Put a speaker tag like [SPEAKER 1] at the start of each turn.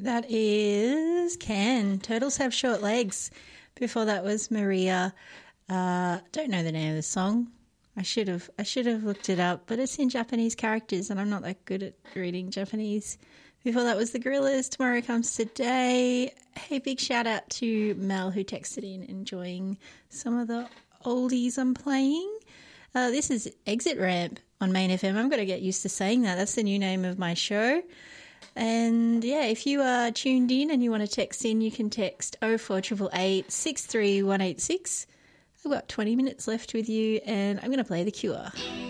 [SPEAKER 1] That is Ken. Turtles Have Short Legs. Before that was Maria. Don't know the name of the song. I should have looked it up, but it's in Japanese characters and I'm not that good at reading Japanese. Before that was the Gorillas. Tomorrow Comes Today. Hey, big shout out to Mel who texted in enjoying some of the oldies I'm playing. This is Exit Ramp on Main FM. I'm going to get used to saying that. That's the new name of my show. And, yeah, if you are tuned in and you want to text in, you can text 04888 63186. I've got 20 minutes left with you and I'm going to play The Cure.